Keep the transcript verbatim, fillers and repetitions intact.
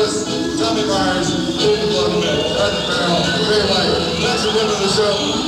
Lewis, Tommy Myers, Gordon Bennett, Ed Farrell, Ray White. Thanks for coming to the show.